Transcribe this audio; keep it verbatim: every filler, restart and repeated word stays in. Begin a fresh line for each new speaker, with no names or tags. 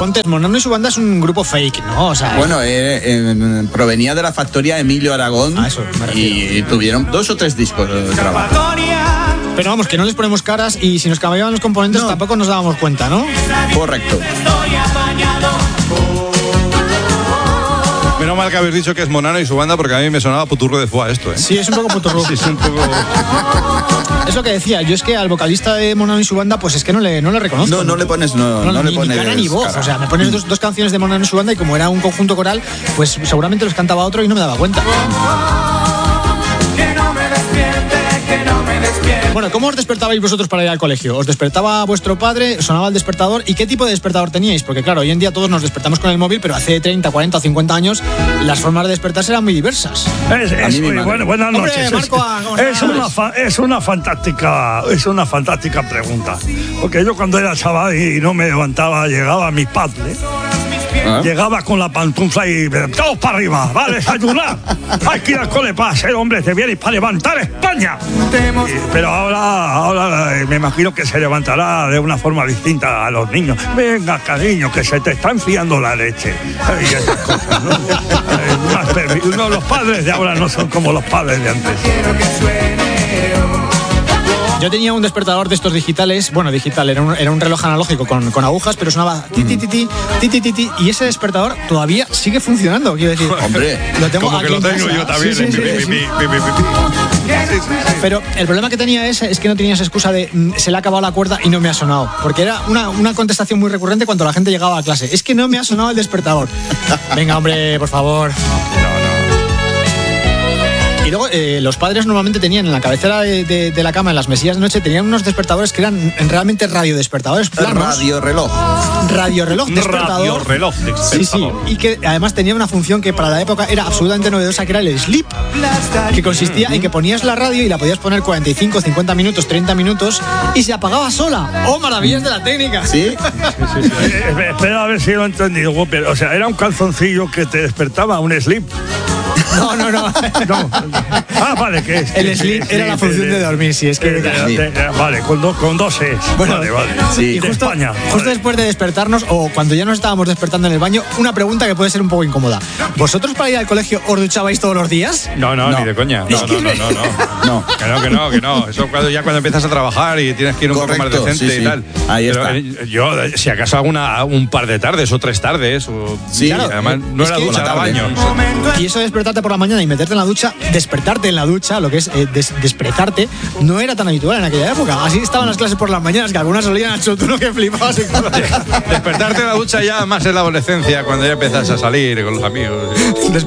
Fontes, Monano y su banda es un grupo fake, ¿no? O sea,
bueno, eh, eh, provenía de la factoría Emilio Aragón.
A eso me refiero.
Y tuvieron dos o tres discos de trabajo.
Pero vamos, que no les ponemos caras y si nos cambiaban los componentes no. tampoco nos dábamos cuenta, ¿no?
Correcto.
Menos mal que habéis dicho que es Monano y su banda, porque a mí me sonaba puturro de foie esto, ¿eh?
Sí, es un poco puturro.
Sí, es un poco...
Es lo que decía, yo es que al vocalista de Monano y su banda, pues es que no le, no le reconozco.
No, no le pones, no, no, no
ni,
le pones
ni cara ni voz.
cara.
O sea, me pones dos, dos canciones de Monano y su banda y como era un conjunto coral, pues seguramente los cantaba otro y no me daba cuenta. Bueno, ¿cómo os despertabais vosotros para ir al colegio? ¿Os despertaba vuestro padre? ¿Sonaba el despertador? ¿Y qué tipo de despertador teníais? Porque claro, hoy en día todos nos despertamos con el móvil, pero hace treinta, cuarenta, cincuenta años las formas de despertarse eran muy diversas.
Es, es, bueno, buenas noches.
Hombre, Marco,
es, es, una fa, es una fantástica es una fantástica pregunta. Porque yo cuando era chaval y no me levantaba, llegaba a mi padre. ¿Ah? Llegaba con la pantufla y todos para arriba, va a desayunar. Hay que ir al cole para ser hombre de bien y para levantar España. Y, pero ahora, ahora me imagino que se levantará de una forma distinta a los niños. Venga, cariño, que se te está enfriando la leche. Y esas cosas, ¿no? no, los padres de ahora no son como los padres de antes.
Yo tenía un despertador de estos digitales, bueno, digital, era un, era un reloj analógico con, con agujas, pero sonaba ti ti ti ti ti ti ti ti y ese despertador todavía sigue funcionando, quiero decir.
Hombre,
lo tengo
como
aquí
que lo tengo
casa.
yo también.
Sí, sí, sí, sí, sí. Pero el problema que tenía es, es que no tenías excusa de mm, se le ha acabado la cuerda y no me ha sonado, porque era una, una contestación muy recurrente cuando la gente llegaba a clase. Es que no me ha sonado el despertador. Venga, hombre, por favor. Y luego eh, los padres normalmente tenían en la cabecera de, de, de la cama, en las mesillas de noche, tenían unos despertadores que eran realmente radiodespertadores planos.
Radioreloj.
Radioreloj despertador.
Radioreloj despertador.
Sí, sí. Y que además tenía una función que para la época era absolutamente novedosa, que era el sleep, que consistía en que ponías la radio y la podías poner cuarenta y cinco, cincuenta minutos, treinta minutos y se apagaba sola. ¡Oh, maravillas de la técnica!
¿Sí?
Sí, sí, sí. Eh, espera a ver si lo he entendido. O sea, era un calzoncillo que te despertaba, un sleep.
No, no, no.
no. Ah, vale, que es.
El
que,
sleep
que,
era
sí,
la función de, de dormir, sí, es que.
De, de, de, de, vale, con, do, con dos es.
Bueno,
vale, vale.
Sí.
Y
de
justo,
España.
justo
Vale.
después de despertarnos, o cuando ya nos estábamos despertando en el baño, una pregunta que puede ser un poco incómoda. ¿Vosotros para ir al colegio os duchabais todos los días?
No, no,
No.
ni de coña. No,
Es que
no, no,
me-
no, no.
No.
Que no, que no, que no. Eso cuando ya cuando empiezas a trabajar y tienes que ir un
Correcto,
poco más decente
sí,
y
sí.
tal.
Ahí
Pero,
está.
eh, yo, si acaso hago una, un par de tardes o tres tardes. O,
Sí,
claro, además no
es
era
que-
ducha, era
Una tarde.
baño.
Y eso de despertarte por la mañana y meterte en la ducha, despertarte en la ducha, lo que es eh, des- desprezarte, no era tan habitual en aquella época. Así estaban las clases por las mañanas, que algunas olían a chotuno que flipabas.
Despertarte en la ducha ya más en la adolescencia, cuando ya empiezas a salir con los amigos.